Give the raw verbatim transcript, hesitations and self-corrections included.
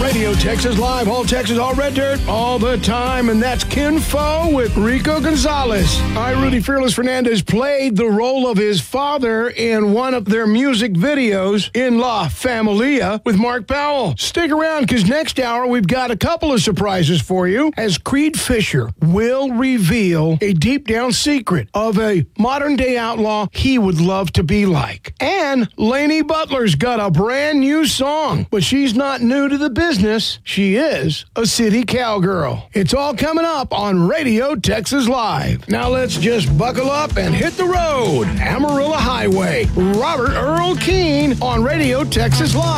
Radio Texas Live, all Texas, all red dirt, all the time, and that's Ken Fo with Rico Gonzalez. I, Rudy Fearless Fernandez, played the role of his father in one of their music videos in La Familia with Mark Powell. Stick around, because next hour we've got a couple of surprises for you, as Creed Fisher will reveal a deep down secret of a modern day outlaw he would love to be like. And Lainey Butler's got a brand new song, but she's not new to the business. She is a city cowgirl. It's all coming up on Radio Texas Live. Now let's just buckle up and hit the road. Amarillo Highway. Robert Earl Keane on Radio Texas Live.